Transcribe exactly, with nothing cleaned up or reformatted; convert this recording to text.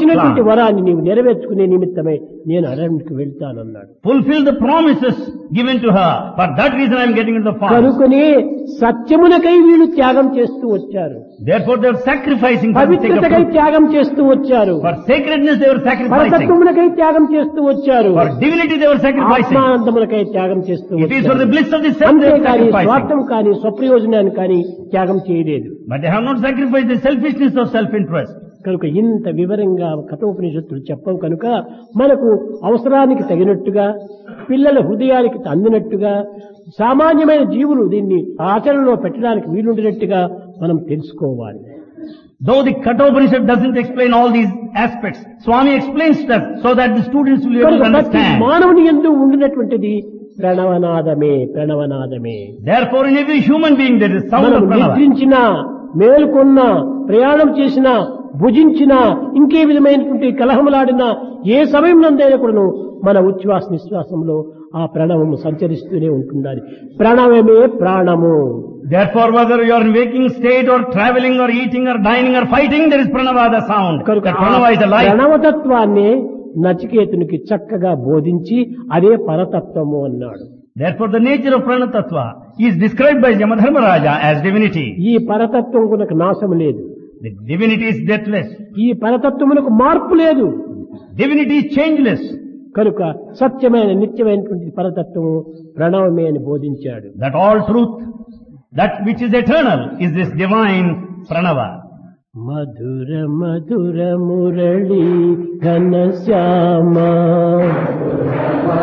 ఇచ్చినటువంటి వరాన్ని నీవు నెరవేర్చుకునే నిమిత్తమై నేను అరణ్యకు వెళ్తానన్నాడు. Fulfill the promises given to her. For that reason I am getting into the fast. కనుకనే సత్యమునకై వీళ్ళు త్యాగం చేస్తూ వచ్చారు. Therefore they are sacrificing for the sake of పవిత్రతకై truth. త్యాగం చేస్తూ వచ్చారు. For sacredness they were sacrificing. పరతత్వమునకై త్యాగం చేస్తూ వచ్చారు. For divinity they were sacrificing. ఆత్మానందమునకై త్యాగం చేస్తూ It is for వచ్చారు. the bliss of the self they are అంతేకాని sacrificing. స్వార్థం కానీ స్వప్రయోజనాన్ని కానీ త్యాగం చేయలేదు. But they have not sacrificed the selfishness of self-interest. కనుక ఇంత వివరంగా కఠోపనిషత్తులు చెప్పవు కనుక మనకు అవసరానికి తగినట్టుగా పిల్లల హృదయానికి అందినట్టుగా సామాన్యమైన జీవులు దీన్ని ఆచరణలో పెట్టడానికి వీలుండినట్టుగా మనం తెలుసుకోవాలి. Though the Kathopanishad doesn't explain all these aspects, Swami explains that so that the students will be able to కనుక ప్రతి understand. మానవుని యందు ఉండినటువంటిది ప్రణవనాదమే ప్రణవనాదమే. Therefore in every human being there is sound మనం of Pranava. నిద్రించినా మేలుకొన్నా ప్రయాణం చేసినా భుజించినా ఇంకే విధమైనటువంటి కలహములాడినా ఏ సమయం నందైనా కూడాను మన ఉచ్ఛ్వాస నిశ్వాసంలో ఆ ప్రణవము సంచరిస్తూనే ఉంటుండాలి. ప్రణవమే ప్రాణము. Therefore whether you are in waking state or traveling or eating or dining or fighting, there is Pranava, the sound. కనుక That Pranava is the life. ప్రణవతత్వాన్ని నచికేతునికి చక్కగా బోధించి అదే పరతత్వము అన్నాడు. Therefore the nature of Pranatattva is described by Yamadharmaraja as divinity. ఈ పరతత్వం కొనకు నాశము లేదు. The divinity is deathless. ఈ పరతత్వమునకు మార్పు లేదు. Divinity is changeless. కనుక సత్యమైన నిత్యమైనటువంటి పరతత్వము ప్రణవమే అని బోధించాడు. That all truth, that which is eternal, is this divine Pranava. Mathura Mathura Murali ఘనశ్యామ